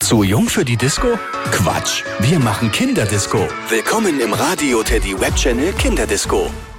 Zu jung für die Disco? Quatsch, wir machen Kinderdisco. Willkommen im Radio Teddy Webchannel Kinderdisco.